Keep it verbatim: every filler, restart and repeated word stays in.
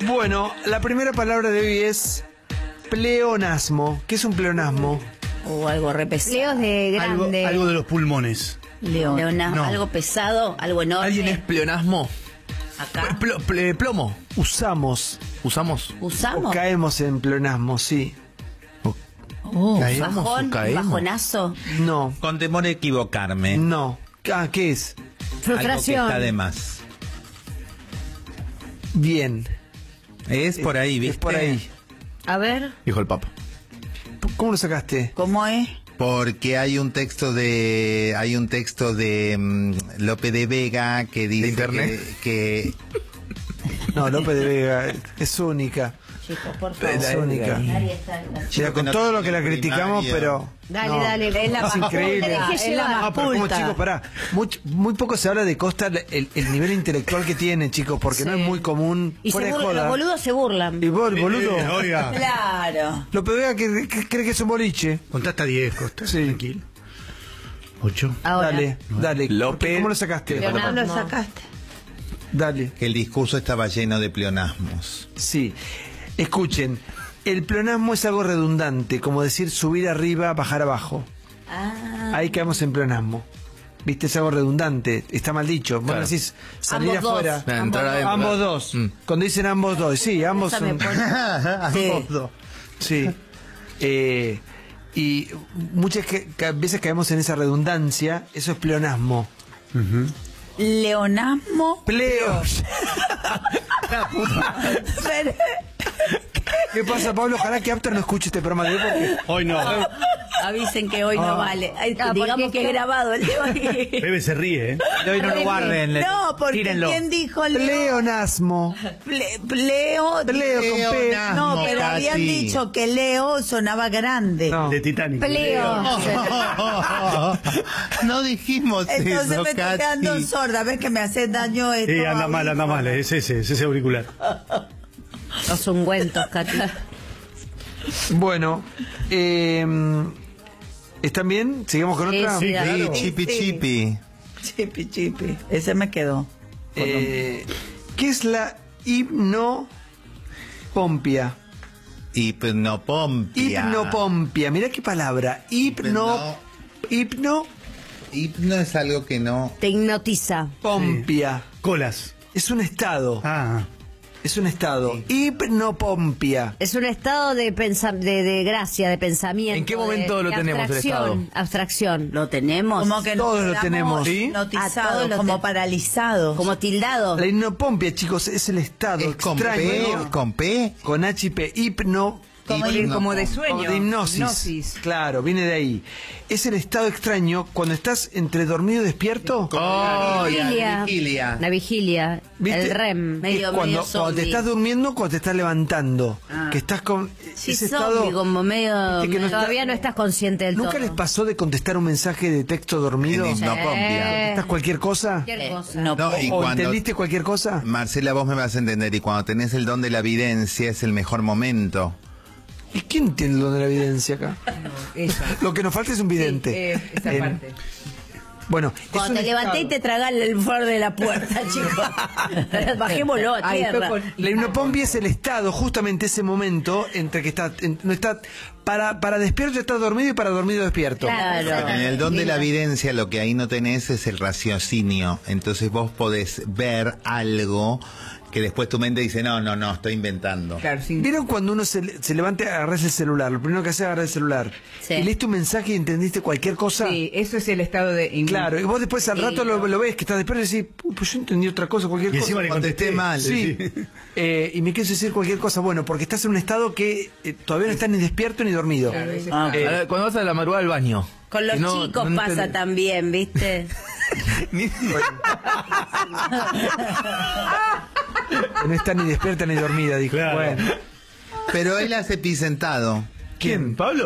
Bueno, la primera palabra de hoy es pleonasmo. ¿Qué es un pleonasmo? O algo re pesado. Leos de Algo, grande. algo de los pulmones. León. Leona- No. Algo pesado, algo enorme. ¿Alguien es pleonasmo? Acá. Pl- pl- plomo. Usamos. ¿Usamos? O Usamos. caemos en pleonasmo, sí. Oh, ¿Caemos o bajón, caemos? bajonazo. No, Con temor a equivocarme. no. Ah, ¿qué es? Algo que Frustración. está de más. Bien. Es por ahí, ¿viste? Es por ahí. A ver, Dijo el Papa. ¿Cómo lo sacaste? ¿cómo es? Porque hay un texto de hay un texto de mm, Lope de Vega que dice internet? que, No, López de Vega es única. Chicos, por favor. Es única. Nadie está- Mira, con no todo lo que tiene la criticamos, primaria. pero... Dale, no, dale. Es la Es más increíble. pulta, Deje es la llevar. más No, pero como pulta. chicos, pará. Muy, muy poco se habla de Costa, el, el nivel intelectual que tiene, chicos, porque no es muy común. Y se Fuera de burla- joda. los boludos se burlan. Y vos, el boludo. Eh, oiga, Claro. López de Vega que, que cree que es un boliche. contá hasta diez, Costa. Sí. Tranquilo. Ocho. Ahora. Dale, dale. López. ¿Cómo lo sacaste? Leonardo. ¿Cómo lo sacaste? Dale. que el discurso estaba lleno de pleonasmos. Sí. Escuchen, el pleonasmo es algo redundante, como decir subir arriba, bajar abajo. Ah. Ahí caemos en pleonasmo. ¿Viste? Es algo redundante, está mal dicho. Vos Claro. decís salir Ambos dos. afuera. Entrar Ambos adentro. Ambos dos. Mm. Cuando dicen ambos dos, sí, ambos Esa me son. pone- Ambos dos. Sí. Eh, y muchas que- que veces caemos en esa redundancia, eso es pleonasmo. Leonasmo. Pleo. Pero- ¿Qué pasa, Pablo? Ojalá que Apter no escuche este programa de hoy porque Hoy no. Avisen que hoy Ah. no vale. Ay, Ah, digamos porque- que he grabado el de hoy. Bebe se ríe, ¿eh? Hoy no lo guarden. No, porque tírenlo. ¿quién dijo Leo? pleonasmo. Ple- Pleo. Pleo con P. No, pero Casi. habían dicho que Leo sonaba grande. No. De Titanic. Pleo. No dijimos Entonces eso, me estoy Katy. quedando sorda. ¿Ves que me hace daño esto? Sí, anda mal, anda mal. Es ese, es ese auricular. Los ungüentos, Katy. Bueno, eh, ¿están bien? ¿Seguimos con Sí, otra? sí, claro. dale. Chipi Sí. chipi. Chipi, chipi. Ese me quedó. Eh, ¿Qué es la hipnopompia? Hipnopompia. Hipnopompia, mirá qué palabra. Hipno, hipnopompia. Hipno es algo que no. Te hipnotiza. Colas. Es un estado, Ah. es un estado. Hipnopompia. Es un estado de, pensa de, de gracia, de pensamiento. ¿En qué momento de- lo de tenemos, el abstracción, estado? Abstracción. Lo tenemos. Como que Todos nos lo quedamos tenemos. ¿Sí? A hipnotizados, todos lo como te- paralizados. Como tildado. La hipnopompia, chicos, es el estado ¿Es con extraño. P? ¿Es con P? Con H I P, hipno. Como hipno- de- como de sueño. como de hipnosis. Hipnosis. Claro, viene de ahí. Es el estado extraño cuando estás entre dormido y despierto. Oh, Vigilia. Vigilia. La vigilia. ¿Viste? El R E M. Es Medio- cuando, medio cuando te zombie. estás durmiendo, cuando te estás levantando. Ah. Que estás con Sí, ese zombie, estado. como medio... Viste que no todavía está- no estás consciente del ¿Nunca todo. les pasó de contestar un mensaje de texto dormido? En hipnopompia. ¿Estás cualquier cosa? Cualquier Eh, cosa. no, No, y ¿O cuando- entendiste cualquier cosa? Marcela, vos me vas a entender. Y cuando tenés el don de la evidencia, es el mejor momento. ¿Y quién tiene lo de la evidencia acá? Esa. Lo que nos falta es un vidente. Eh, esa En- parte. Bueno, Cuando es te un levanté y estado. te tragás el borde de la puerta, chicos. Bajémoslo a Ahí fue tierra. con- La hipnopompia es el estado, justamente ese momento entre que está, en- no está para, para despierto estás dormido y para dormido despierto. Claro. En el don de la evidencia, lo que ahí no tenés es el raciocinio. Entonces vos podés ver algo que después tu mente dice, no, no, no, estoy inventando. Claro, sin- ¿Vieron cuando uno se, se levanta y agarras el celular? Lo primero que hace es agarrar el celular. Sí. Y leíste un mensaje y entendiste cualquier cosa. Sí, eso es el estado de... hipno- Claro, y vos después al rato lo, lo ves que estás despierto y decís, "Uy, pues yo entendí otra cosa, cualquier Y cosa. encima le Contesté contesté mal. Sí, Eh, y me quiso decir cualquier cosa. Bueno, porque estás en un estado que eh, todavía no estás ni despierto ni dormido. Claro, ese- Ah, Eh, a la- cuando vas a la madrugada al baño. Con los Y no- chicos no pasa entendés. también, ¿viste? No está ni despierta ni dormida, dijo. Claro. Bueno. Pero él hace pi sentado. ¿Quién? ¿Pablo?